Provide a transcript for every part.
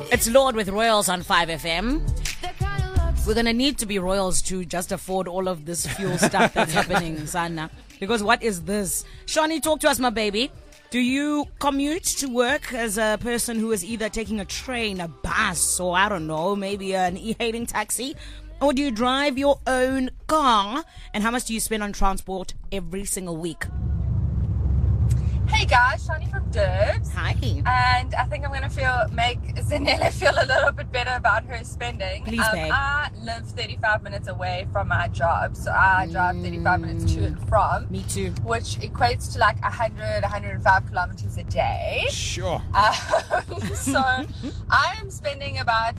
It's Lord with Royals on 5FM. We're going to need to be Royals to just afford all of this fuel stuff that's happening, Sana. Because what is this? Shani, talk to us, my baby. Do you commute to work as a person who is either taking a train, a bus, or I don't know, maybe an e-hailing taxi? Or do you drive your own car? And how much do you spend on transport every single week? Hey guys, Shani from Durbs. Hi. And I think I'm going to make Zanella feel a little bit better about her spending. Please, babe. I live 35 minutes away from my job, so I drive 35 minutes to and from. Me too. Which equates to like 105 kilometers a day. Sure. So I am spending about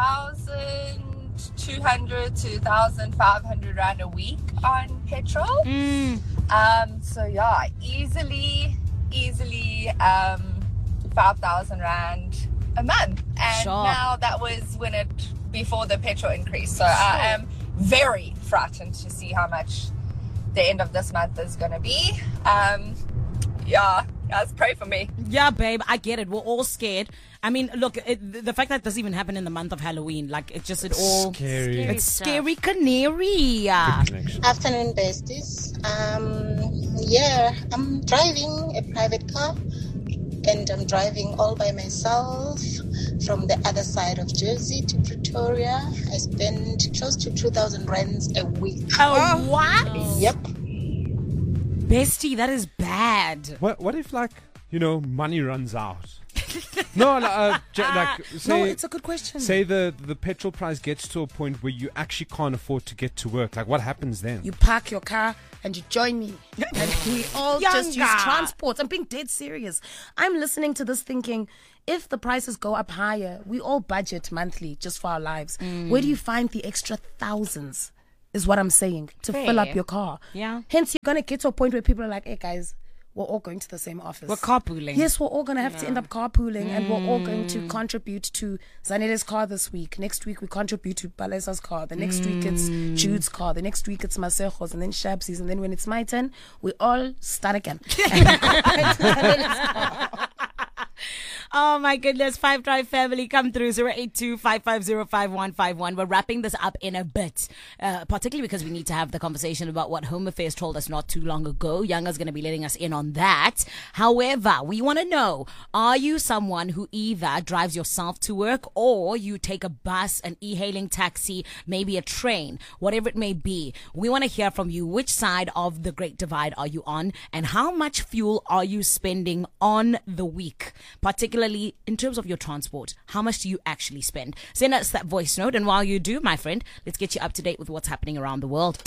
1,200 to 1,500 rand a week on petrol. So yeah, easily 5,000 rand a month, and Sure. now that was before the petrol increase. So I am very frightened to see how much the end of this month is going to be. Yeah, guys, pray for me. Yeah, babe, I get it. We're all scared. I mean, look, the fact that this even happened in the month of Halloween, like, it's all Scary. It's scary canary. Afternoon, besties. Yeah, I'm driving a private car, and I'm driving all by myself from the other side of Jersey to Pretoria. I spend close to 2,000 rands a week. Oh, what? Yep. Bestie, that is bad. What if, like, money runs out? No, say, No, it's a good question. Say the petrol price gets to a point where you actually can't afford to get to work. Like, what happens then? You park your car and you join me. And we all just use transport. I'm being dead serious. I'm listening to this thinking, if the prices go up higher, we all budget monthly just for our lives. Where do you find the extra thousands, is what I'm saying, to fill up your car? Yeah. Hence, you're going to get to a point where people are like, hey, guys, we're all going to the same office. We're carpooling. Yes, we're all going to have to end up carpooling, and we're all going to contribute to Zanele's car this week. Next week, we contribute to Balesa's car. The next week, it's Jude's car. The next week, it's Masejo's, and then Shabsi's. And then when it's my turn, we all start again. Oh my goodness, 5 Drive family, come through 082-550-5151. We're wrapping this up in a bit, particularly because we need to have the conversation about what Home Affairs told us not too long ago. Younga's going to be letting us in on that. However, we want to know, are you someone who either drives yourself to work or you take a bus, an e-hailing taxi, maybe a train, whatever it may be? We want to hear from you. Which side of the Great Divide are you on, and how much fuel are you spending on the week? Particularly in terms of your transport, how much do you actually spend? Send us that voice note, and while you do, my friend, let's get you up to date with what's happening around the world.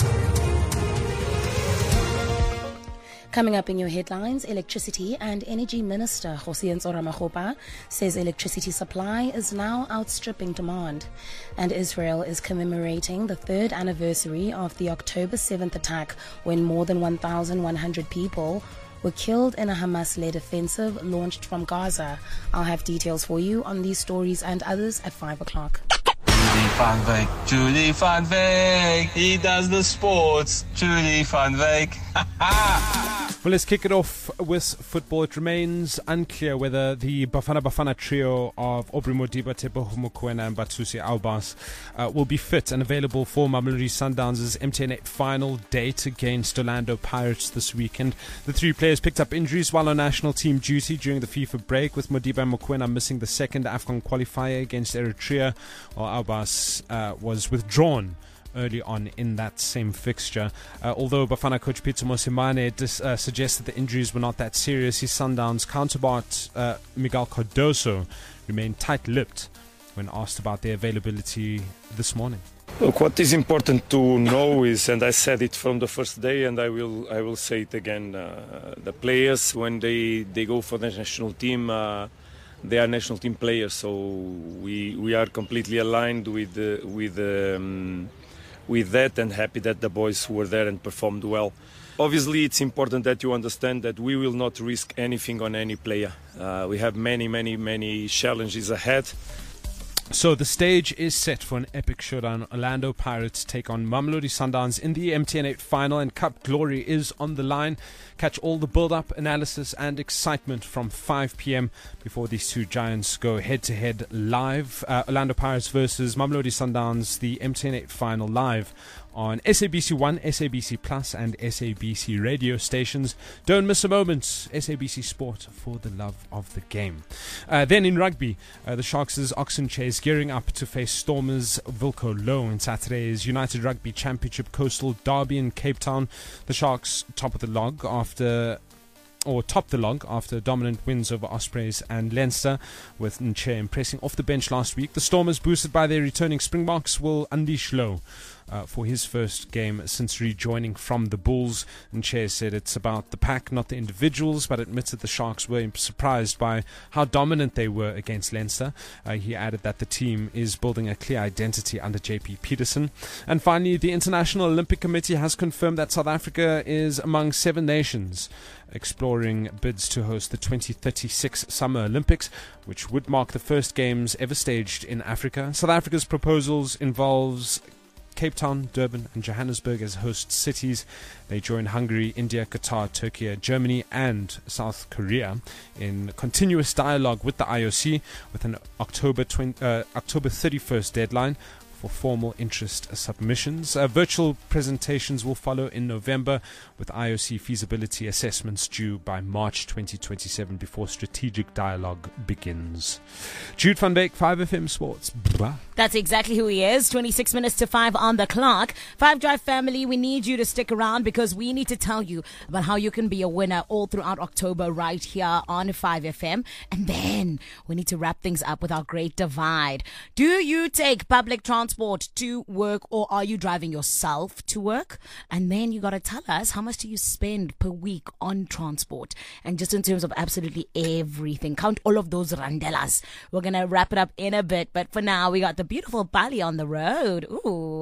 Coming up in your headlines, Electricity and Energy Minister Kgosientsho Ramokgopa says electricity supply is now outstripping demand. And Israel is commemorating the 3rd anniversary of the October 7th attack, when more than 1,100 people were killed in a Hamas-led offensive launched from Gaza. I'll have details for you on these stories and others at 5 o'clock. Julie van Wyk, he does the sports. Julie van Wyk. Well, let's kick it off with football. It remains unclear whether the Bafana Bafana trio of Aubrey Modiba, Teboho Mokoena and Batsusi Albas will be fit and available for Mamelodi Sundowns' MTN8 final date against Orlando Pirates this weekend. The three players picked up injuries while on national team duty during the FIFA break, with Modiba and Mokoena missing the second AFCON qualifier against Eritrea, while Albas was withdrawn early on in that same fixture. Although Bafana coach Peter Mosimane suggested the injuries were not that serious, his Sundowns counterpart Miguel Cardoso remained tight-lipped when asked about their availability this morning. Look, what is important to know is, and I said it from the first day, and I will say it again, the players, when they go for the national team, they are national team players, so we are completely aligned with that, and happy that the boys were there and performed well. Obviously, it's important that you understand that we will not risk anything on any player. We have many challenges ahead. So the stage is set for an epic showdown. Orlando Pirates take on Mamelodi Sundowns in the MTN 8 final, and Cup glory is on the line. Catch all the build-up, analysis and excitement from 5 p.m. before these two giants go head-to-head live. Orlando Pirates versus Mamelodi Sundowns, the MTN 8 final, live on SABC 1, SABC Plus and SABC radio stations. Don't miss a moment. SABC Sport, for the love of the game. Then in rugby, the Sharks' Oxen Chase gearing up to face Stormers Wilco Low in Saturday's United Rugby Championship Coastal Derby in Cape Town. The Sharks top the log after dominant wins over Ospreys and Leinster, with Nche impressing off the bench last week. The Stormers, boosted by their returning Springboks, will unleash Low for his first game since rejoining from the Bulls. Nche said it's about the pack, not the individuals, but admitted the Sharks were surprised by how dominant they were against Leinster. He added that the team is building a clear identity under JP Peterson. And finally, the International Olympic Committee has confirmed that South Africa is among 7 nations exploring bids to host the 2036 Summer Olympics, which would mark the first games ever staged in Africa. South Africa's proposals involves Cape Town, Durban and Johannesburg as host cities. They join Hungary, India, Qatar, Turkey, Germany and South Korea in continuous dialogue with the IOC, with an October 31st deadline for formal interest submissions. Virtual presentations will follow in November, with IOC feasibility assessments due by March 2027 before strategic dialogue begins. Jude van Beek, 5FM Sports. Blah. That's exactly who he is. 26 minutes to 5 on the clock. 5 Drive family, we need you to stick around because we need to tell you about how you can be a winner all throughout October right here on 5FM. And then we need to wrap things up with our great divide. Do you take public transport to work, or are you driving yourself to work? And then you got to tell us, how much do you spend per week on transport? And just in terms of absolutely everything, count all of those randelas. We're going to wrap it up in a bit, but for now we got the beautiful Bali on the road. Ooh.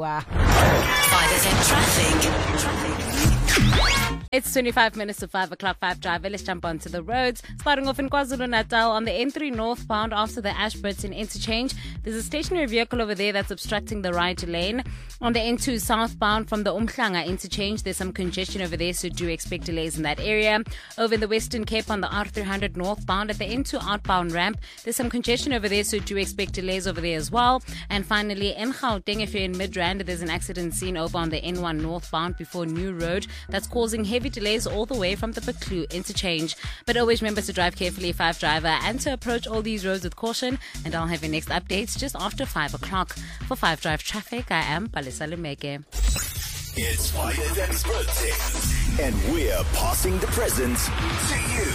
5FM traffic. It's 25 minutes to 5 o'clock, 5 Drive. Let's jump onto the roads. Starting off in KwaZulu-Natal on the N3 northbound after the Ashburton interchange. There's a stationary vehicle over there that's obstructing the right lane. On the N2 southbound from the Umhlanga interchange, there's some congestion over there, so do expect delays in that area. Over in the Western Cape on the R300 northbound at the N2 outbound ramp, there's some congestion over there, so do expect delays over there as well. And finally, in Gauteng, if you're in Midrand, there's an accident scene over on the N1 northbound before New Road that's causing heavy delays all the way from the Buccleuch interchange. But always remember to drive carefully, 5 Driver, and to approach all these roads with caution. And I'll have your next updates just after 5 o'clock. For 5 Drive Traffic, I am Palesa Lemeke. It's 5FM's birthday, and we're passing the presents to you.